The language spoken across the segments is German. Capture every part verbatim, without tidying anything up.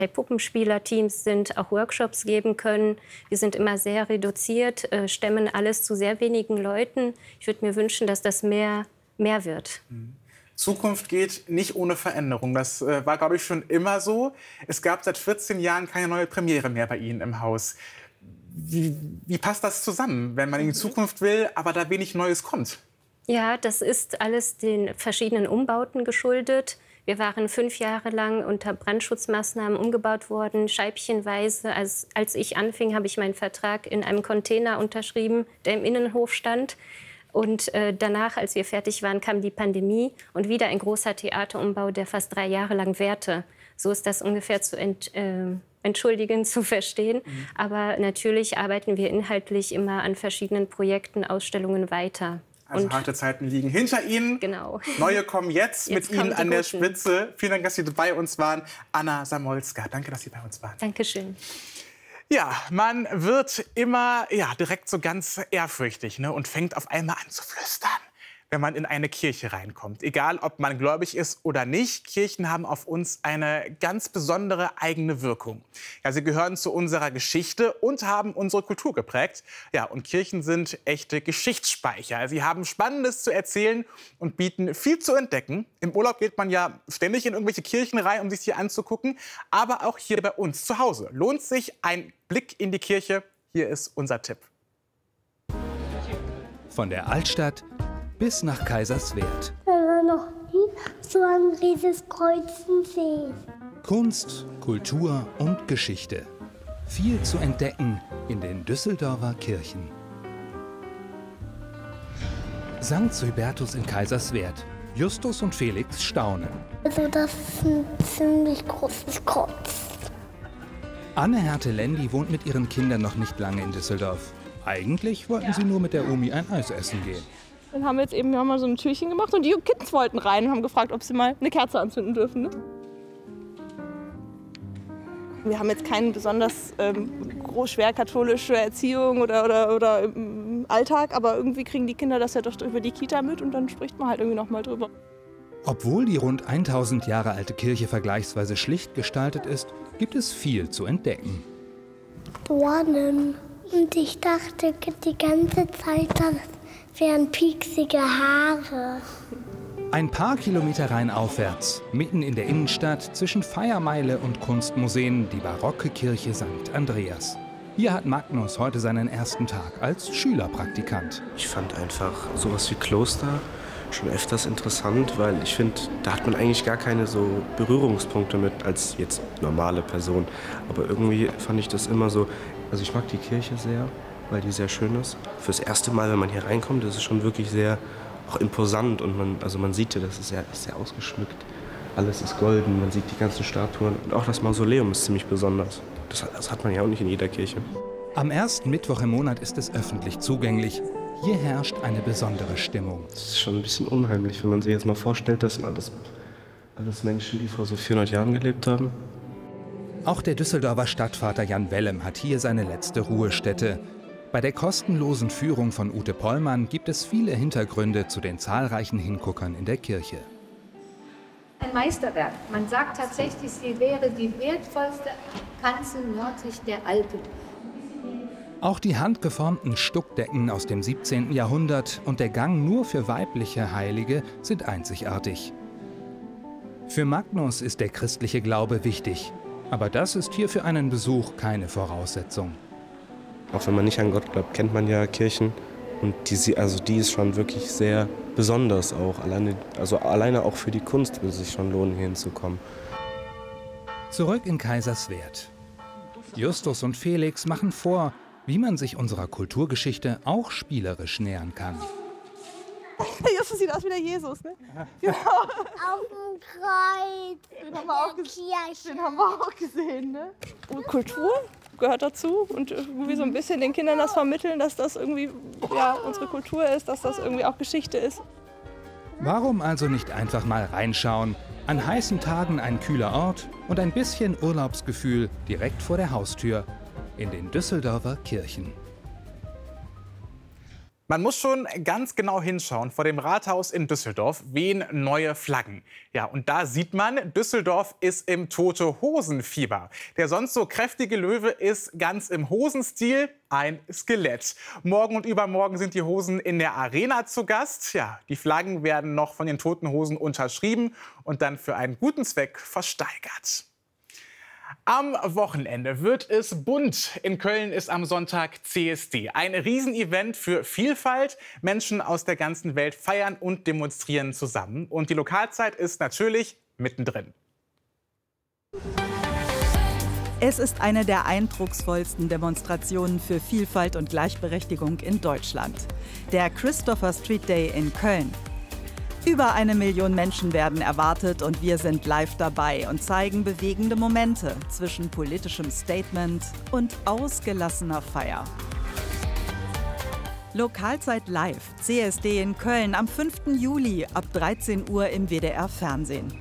Puppenspielerteams sind, auch Workshops geben können. Wir sind immer sehr reduziert, äh, stemmen alles zu sehr wenigen Leuten. Ich würde mir wünschen, dass das mehr, mehr wird. Zukunft geht nicht ohne Veränderung. Das äh, war, glaube ich, schon immer so. Es gab seit vierzehn Jahren keine neue Premiere mehr bei Ihnen im Haus. Wie, wie passt das zusammen, wenn man in die Zukunft will, aber da wenig Neues kommt? Ja, das ist alles den verschiedenen Umbauten geschuldet. Wir waren fünf Jahre lang unter Brandschutzmaßnahmen umgebaut worden, scheibchenweise. Als, als ich anfing, habe ich meinen Vertrag in einem Container unterschrieben, der im Innenhof stand. Und äh, danach, als wir fertig waren, kam die Pandemie und wieder ein großer Theaterumbau, der fast drei Jahre lang währte. So ist das ungefähr zu ent, äh, entschuldigen, zu verstehen. Mhm. Aber natürlich arbeiten wir inhaltlich immer an verschiedenen Projekten, Ausstellungen weiter. Also und harte Zeiten liegen hinter Ihnen. Genau. Neue kommen jetzt, jetzt mit Ihnen an der Guten. Spitze. Vielen Dank, dass Sie bei uns waren. Anna Samolska, danke, dass Sie bei uns waren. Dankeschön. Ja, man wird immer ja, direkt so ganz ehrfürchtig, ne, und fängt auf einmal an zu flüstern, wenn man in eine Kirche reinkommt. Egal, ob man gläubig ist oder nicht, Kirchen haben auf uns eine ganz besondere eigene Wirkung. Ja, sie gehören zu unserer Geschichte und haben unsere Kultur geprägt. Ja, und Kirchen sind echte Geschichtsspeicher. Sie haben Spannendes zu erzählen und bieten viel zu entdecken. Im Urlaub geht man ja ständig in irgendwelche Kirchen rein, um sich die anzugucken. Aber auch hier bei uns zu Hause lohnt sich ein Blick in die Kirche. Hier ist unser Tipp. Von der Altstadt bis nach Kaiserswerth. Ich habe noch nie so ein riesiges Kreuz gesehen. Kunst, Kultur und Geschichte. Viel zu entdecken in den Düsseldorfer Kirchen. Sankt Hubertus in Kaiserswerth. Justus und Felix staunen. Also das ist ein ziemlich großes Kreuz. Anne Hertelendi wohnt mit ihren Kindern noch nicht lange in Düsseldorf. Eigentlich wollten sie nur mit der Omi ein Eis essen gehen. Dann haben wir jetzt eben wir haben mal so ein Türchen gemacht und die Kids wollten rein und haben gefragt, ob sie mal eine Kerze anzünden dürfen. Ne? Wir haben jetzt keine besonders ähm, groß schwer katholische Erziehung oder, oder, oder im Alltag, aber irgendwie kriegen die Kinder das ja doch über die Kita mit und dann spricht man halt irgendwie noch mal drüber. Obwohl die rund tausend Jahre alte Kirche vergleichsweise schlicht gestaltet ist, gibt es viel zu entdecken. Dornen. Und ich dachte die ganze Zeit, das wären pieksige Haare. Ein paar Kilometer rheinaufwärts, mitten in der Innenstadt, zwischen Feiermeile und Kunstmuseen, die barocke Kirche Sankt Andreas. Hier hat Magnus heute seinen ersten Tag als Schülerpraktikant. Ich fand einfach sowas wie Kloster schon öfters interessant, weil ich finde, da hat man eigentlich gar keine so Berührungspunkte mit als jetzt normale Person. Aber irgendwie fand ich das immer so, also ich mag die Kirche sehr, weil die sehr schön ist. Fürs erste Mal, wenn man hier reinkommt, ist es schon wirklich sehr auch imposant und man, also man sieht ja, das ist sehr, ist sehr ausgeschmückt. Alles ist golden, man sieht die ganzen Statuen und auch das Mausoleum ist ziemlich besonders. Das, das hat man ja auch nicht in jeder Kirche. Am ersten Mittwoch im Monat ist es öffentlich zugänglich. Hier herrscht eine besondere Stimmung. Das ist schon ein bisschen unheimlich, wenn man sich jetzt mal vorstellt, das sind alles, alles Menschen, die vor so vierhundert Jahren gelebt haben. Auch der Düsseldorfer Stadtvater Jan Wellem hat hier seine letzte Ruhestätte. Bei der kostenlosen Führung von Ute Pollmann gibt es viele Hintergründe zu den zahlreichen Hinguckern in der Kirche. Ein Meisterwerk. Man sagt tatsächlich, sie wäre die wertvollste Kanzel nördlich der Alpen. Auch die handgeformten Stuckdecken aus dem siebzehnten Jahrhundert und der Gang nur für weibliche Heilige sind einzigartig. Für Magnus ist der christliche Glaube wichtig, aber das ist hier für einen Besuch keine Voraussetzung. Auch wenn man nicht an Gott glaubt, kennt man ja Kirchen und die, also die ist schon wirklich sehr besonders auch. Alleine, also alleine auch für die Kunst würde es sich schon lohnen, hier hinzukommen. Zurück in Kaiserswerth. Justus und Felix machen vor, wie man sich unserer Kulturgeschichte auch spielerisch nähern kann. Justus sieht aus wie der Jesus, ne? Genau. Auf dem Kreuz. Den haben wir auch, den haben wir auch gesehen, ne? Und Kultur gehört dazu und irgendwie so ein bisschen den Kindern das vermitteln, dass das irgendwie ja, unsere Kultur ist, dass das irgendwie auch Geschichte ist. Warum also nicht einfach mal reinschauen? An heißen Tagen ein kühler Ort und ein bisschen Urlaubsgefühl direkt vor der Haustür in den Düsseldorfer Kirchen. Man muss schon ganz genau hinschauen. Vor dem Rathaus in Düsseldorf wehen neue Flaggen. Ja, und da sieht man, Düsseldorf ist im Tote-Hosen-Fieber. Der sonst so kräftige Löwe ist ganz im Hosenstil ein Skelett. Morgen und übermorgen sind die Hosen in der Arena zu Gast. Ja, die Flaggen werden noch von den Toten Hosen unterschrieben und dann für einen guten Zweck versteigert. Am Wochenende wird es bunt. In Köln ist am Sonntag C S D. Ein Riesenevent für Vielfalt. Menschen aus der ganzen Welt feiern und demonstrieren zusammen. Und die Lokalzeit ist natürlich mittendrin. Es ist eine der eindrucksvollsten Demonstrationen für Vielfalt und Gleichberechtigung in Deutschland. Der Christopher Street Day in Köln. Über eine Million Menschen werden erwartet und wir sind live dabei und zeigen bewegende Momente zwischen politischem Statement und ausgelassener Feier. Lokalzeit live, C S D in Köln am fünften Juli ab dreizehn Uhr im W D R-Fernsehen.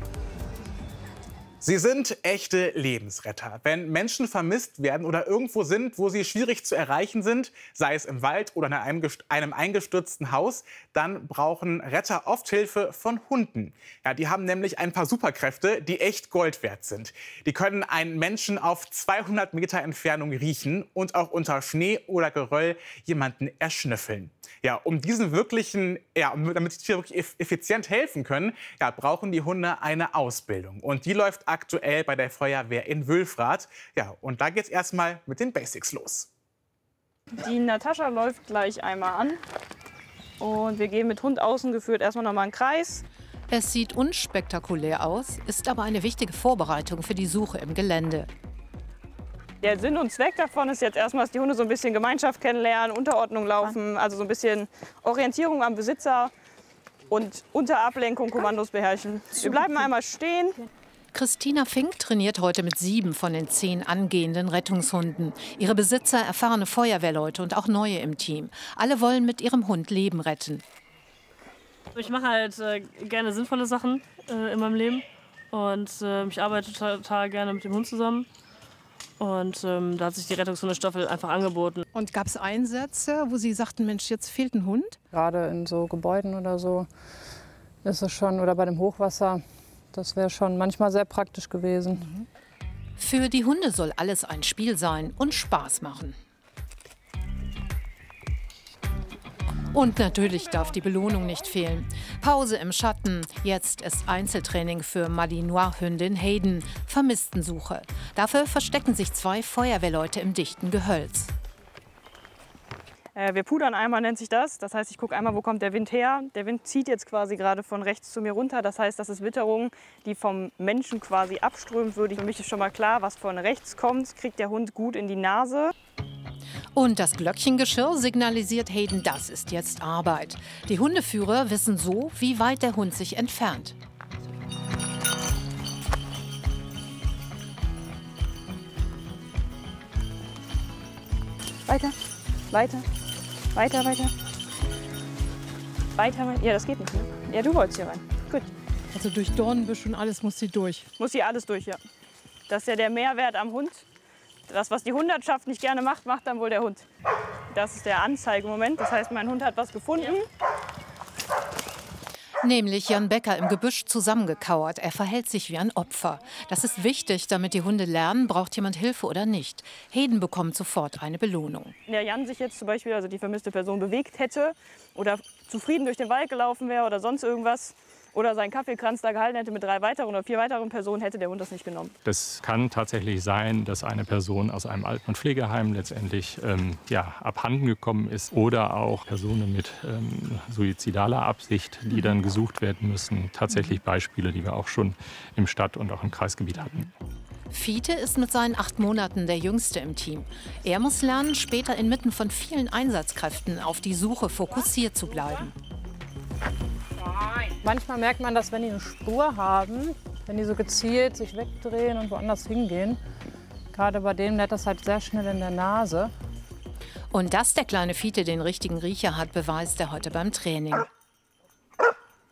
Sie sind echte Lebensretter. Wenn Menschen vermisst werden oder irgendwo sind, wo sie schwierig zu erreichen sind, sei es im Wald oder in einem, einem eingestürzten Haus, dann brauchen Retter oft Hilfe von Hunden. Ja, die haben nämlich ein paar Superkräfte, die echt Gold wert sind. Die können einen Menschen auf zweihundert Meter Entfernung riechen und auch unter Schnee oder Geröll jemanden erschnüffeln. Ja, um diesen wirklichen, ja, damit die Tiere wirklich effizient helfen können, ja, brauchen die Hunde eine Ausbildung. Und die läuft aktuell bei der Feuerwehr in Wülfrath. Ja, und da geht's erstmal mit den Basics los. Die Natascha läuft gleich einmal an und wir gehen mit Hund außen geführt erstmal noch mal einen Kreis. Es sieht unspektakulär aus, ist aber eine wichtige Vorbereitung für die Suche im Gelände. Der Sinn und Zweck davon ist jetzt erstmal, dass die Hunde so ein bisschen Gemeinschaft kennenlernen, Unterordnung laufen, also so ein bisschen Orientierung am Besitzer und unter Ablenkung Kommandos beherrschen. Wir bleiben einmal stehen. Christina Fink trainiert heute mit sieben von den zehn angehenden Rettungshunden. Ihre Besitzer erfahrene Feuerwehrleute und auch neue im Team. Alle wollen mit ihrem Hund Leben retten. Ich mache halt äh, gerne sinnvolle Sachen äh, in meinem Leben und äh, ich arbeite total gerne mit dem Hund zusammen. Und ähm, da hat sich die Rettungshundestaffel einfach angeboten. Und gab es Einsätze, wo Sie sagten, Mensch, jetzt fehlt ein Hund? Gerade in so Gebäuden oder so ist es schon, oder bei dem Hochwasser, das wäre schon manchmal sehr praktisch gewesen. Für die Hunde soll alles ein Spiel sein und Spaß machen. Und natürlich darf die Belohnung nicht fehlen. Pause im Schatten. Jetzt ist Einzeltraining für Malinois-Hündin Hayden. Vermisstensuche. Dafür verstecken sich zwei Feuerwehrleute im dichten Gehölz. Äh, wir pudern einmal, nennt sich das. Das heißt, ich gucke einmal, wo kommt der Wind her. Der Wind zieht jetzt quasi gerade von rechts zu mir runter. Das heißt, das ist Witterung, die vom Menschen quasi abströmt würde. Für mich ist schon mal klar, was von rechts kommt, kriegt der Hund gut in die Nase. Und das Glöckchengeschirr signalisiert Hayden, das ist jetzt Arbeit. Die Hundeführer wissen so, wie weit der Hund sich entfernt. Weiter, weiter, weiter, weiter. Weiter, weiter. Ja, das geht nicht, ne? Ja, du wolltest hier rein. Gut. Also durch Dornenbüsch und alles muss sie durch. Muss hier alles durch, ja. Das ist ja der Mehrwert am Hund. Das, was die Hundertschaft nicht gerne macht, macht dann wohl der Hund. Das ist der Anzeigemoment. Das heißt, mein Hund hat was gefunden. Nämlich Jan Becker im Gebüsch zusammengekauert. Er verhält sich wie ein Opfer. Das ist wichtig, damit die Hunde lernen, braucht jemand Hilfe oder nicht. Hayden bekommt sofort eine Belohnung. Wenn der Jan sich jetzt zum Beispiel, also die vermisste Person, bewegt hätte oder zufrieden durch den Wald gelaufen wäre oder sonst irgendwas, oder seinen Kaffeekranz da gehalten hätte mit drei weiteren oder vier weiteren Personen, hätte der Hund das nicht genommen. Das kann tatsächlich sein, dass eine Person aus einem Alten- und Pflegeheim letztendlich ähm, ja, abhanden gekommen ist oder auch Personen mit ähm, suizidaler Absicht, die dann gesucht werden müssen. Tatsächlich Beispiele, die wir auch schon im Stadt- und auch im Kreisgebiet hatten. Fiete ist mit seinen acht Monaten der Jüngste im Team. Er muss lernen, später inmitten von vielen Einsatzkräften auf die Suche fokussiert zu bleiben. Manchmal merkt man das, wenn die eine Spur haben, wenn die so gezielt sich wegdrehen und woanders hingehen. Gerade bei denen hat das halt sehr schnell in der Nase. Und dass der kleine Fiete den richtigen Riecher hat, beweist er heute beim Training.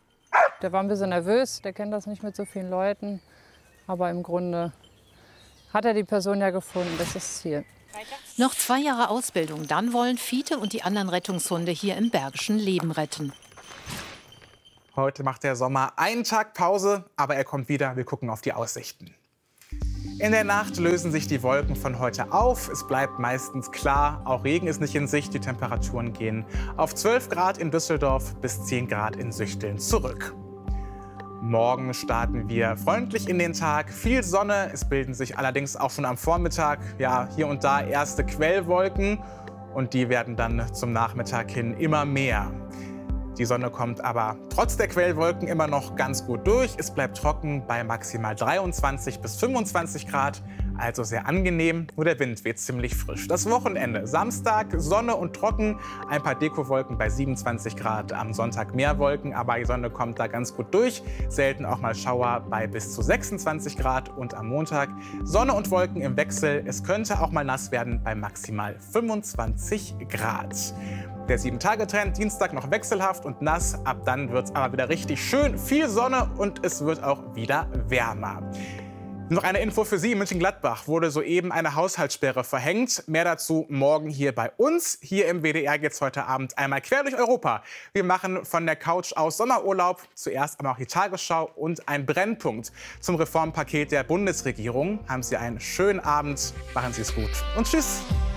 Der war ein bisschen nervös, der kennt das nicht mit so vielen Leuten. Aber im Grunde hat er die Person ja gefunden. Das ist das Ziel. Noch zwei Jahre Ausbildung, dann wollen Fiete und die anderen Rettungshunde hier im Bergischen Leben retten. Heute macht der Sommer einen Tag Pause, aber er kommt wieder. Wir gucken auf die Aussichten. In der Nacht lösen sich die Wolken von heute auf. Es bleibt meistens klar. Auch Regen ist nicht in Sicht. Die Temperaturen gehen auf zwölf Grad in Düsseldorf bis zehn Grad in Süchteln zurück. Morgen starten wir freundlich in den Tag. Viel Sonne. Es bilden sich allerdings auch schon am Vormittag ja, hier und da erste Quellwolken. Und die werden dann zum Nachmittag hin immer mehr. Die Sonne kommt aber trotz der Quellwolken immer noch ganz gut durch. Es bleibt trocken bei maximal dreiundzwanzig bis fünfundzwanzig Grad, also sehr angenehm. Nur der Wind weht ziemlich frisch. Das Wochenende, Samstag Sonne und trocken, ein paar Dekowolken bei siebenundzwanzig Grad, am Sonntag mehr Wolken, aber die Sonne kommt da ganz gut durch. Selten auch mal Schauer bei bis zu sechsundzwanzig Grad und am Montag Sonne und Wolken im Wechsel. Es könnte auch mal nass werden bei maximal fünfundzwanzig Grad. Der sieben-Tage-Trend, Dienstag noch wechselhaft und nass. Ab dann wird es aber wieder richtig schön, viel Sonne und es wird auch wieder wärmer. Noch eine Info für Sie. In Mönchengladbach wurde soeben eine Haushaltssperre verhängt. Mehr dazu morgen hier bei uns. Hier im W D R geht es heute Abend einmal quer durch Europa. Wir machen von der Couch aus Sommerurlaub. Zuerst aber auch die Tagesschau und ein Brennpunkt zum Reformpaket der Bundesregierung. Haben Sie einen schönen Abend. Machen Sie es gut und tschüss.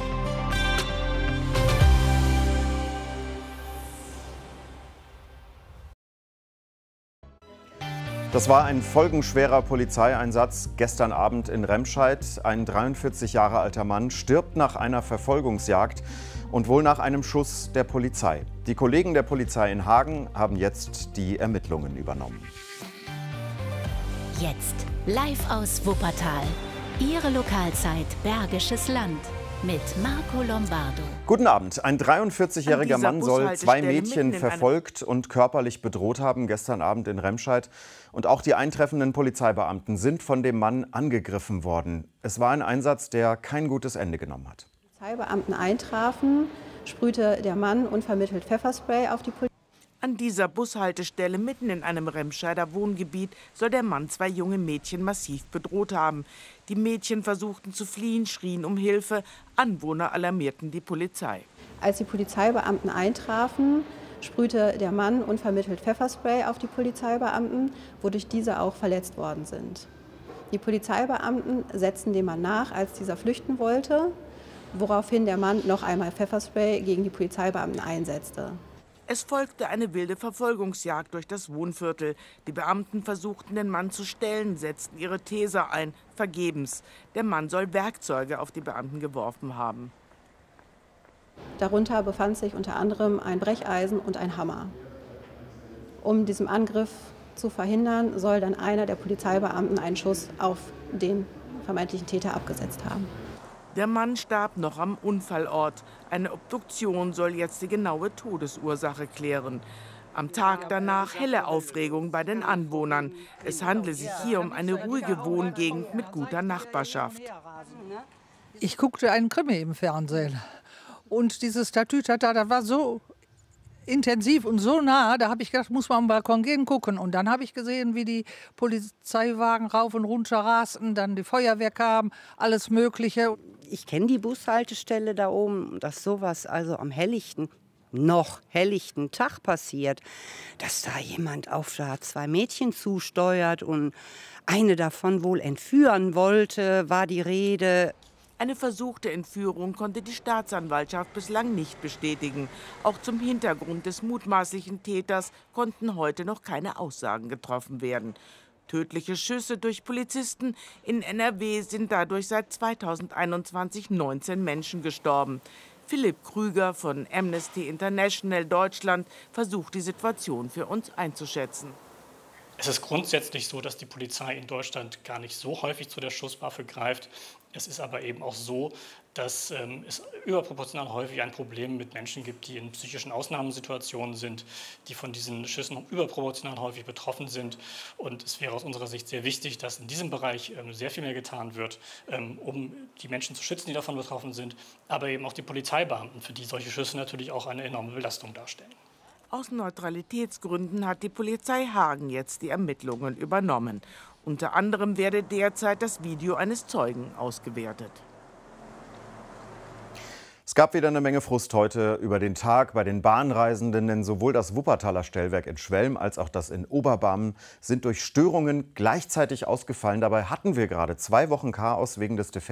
Das war ein folgenschwerer Polizeieinsatz gestern Abend in Remscheid. Ein dreiundvierzig Jahre alter Mann stirbt nach einer Verfolgungsjagd und wohl nach einem Schuss der Polizei. Die Kollegen der Polizei in Hagen haben jetzt die Ermittlungen übernommen. Jetzt live aus Wuppertal. Ihre Lokalzeit Bergisches Land mit Marco Lombardo. Guten Abend. Ein dreiundvierzigjähriger Mann soll zwei Mädchen verfolgt und körperlich bedroht haben gestern Abend in Remscheid. Und auch die eintreffenden Polizeibeamten sind von dem Mann angegriffen worden. Es war ein Einsatz, der kein gutes Ende genommen hat. Polizeibeamten eintrafen, sprühte der Mann unvermittelt Pfefferspray auf die Polizei. An dieser Bushaltestelle mitten in einem Remscheider Wohngebiet soll der Mann zwei junge Mädchen massiv bedroht haben. Die Mädchen versuchten zu fliehen, schrien um Hilfe. Anwohner alarmierten die Polizei. Als die Polizeibeamten eintrafen, sprühte der Mann unvermittelt Pfefferspray auf die Polizeibeamten, wodurch diese auch verletzt worden sind. Die Polizeibeamten setzten dem Mann nach, als dieser flüchten wollte, woraufhin der Mann noch einmal Pfefferspray gegen die Polizeibeamten einsetzte. Es folgte eine wilde Verfolgungsjagd durch das Wohnviertel. Die Beamten versuchten, den Mann zu stellen, setzten ihre Taser ein. Vergebens. Der Mann soll Werkzeuge auf die Beamten geworfen haben. Darunter befand sich unter anderem ein Brecheisen und ein Hammer. Um diesen Angriff zu verhindern, soll dann einer der Polizeibeamten einen Schuss auf den vermeintlichen Täter abgesetzt haben. Der Mann starb noch am Unfallort. Eine Obduktion soll jetzt die genaue Todesursache klären. Am Tag danach helle Aufregung bei den Anwohnern. Es handle sich hier um eine ruhige Wohngegend mit guter Nachbarschaft. Ich guckte einen Krimi im Fernsehen. Und dieses Tatütata, das war so intensiv und so nah, da habe ich gedacht, muss man am Balkon gehen, gucken. Und dann habe ich gesehen, wie die Polizeiwagen rauf und runter rasten, dann die Feuerwehr kam, alles Mögliche. Ich kenne die Bushaltestelle da oben, dass sowas also am helllichten, noch helllichten Tag passiert, dass da jemand auf da zwei Mädchen zusteuert und eine davon wohl entführen wollte, war die Rede. Eine versuchte Entführung konnte die Staatsanwaltschaft bislang nicht bestätigen. Auch zum Hintergrund des mutmaßlichen Täters konnten heute noch keine Aussagen getroffen werden. Tödliche Schüsse durch Polizisten in N R W sind dadurch seit zweitausendeinundzwanzig neunzehn Menschen gestorben. Philipp Krüger von Amnesty International Deutschland versucht, die Situation für uns einzuschätzen. Es ist grundsätzlich so, dass die Polizei in Deutschland gar nicht so häufig zu der Schusswaffe greift. Es ist aber eben auch so, dass ähm, es überproportional häufig ein Problem mit Menschen gibt, die in psychischen Ausnahmesituationen sind, die von diesen Schüssen überproportional häufig betroffen sind. Und es wäre aus unserer Sicht sehr wichtig, dass in diesem Bereich ähm, sehr viel mehr getan wird, ähm, um die Menschen zu schützen, die davon betroffen sind, aber eben auch die Polizeibeamten, für die solche Schüsse natürlich auch eine enorme Belastung darstellen. Aus Neutralitätsgründen hat die Polizei Hagen jetzt die Ermittlungen übernommen. Unter anderem werde derzeit das Video eines Zeugen ausgewertet. Es gab wieder eine Menge Frust heute über den Tag bei den Bahnreisenden, denn sowohl das Wuppertaler Stellwerk in Schwelm als auch das in Oberbarmen sind durch Störungen gleichzeitig ausgefallen. Dabei hatten wir gerade zwei Wochen Chaos wegen des Defekts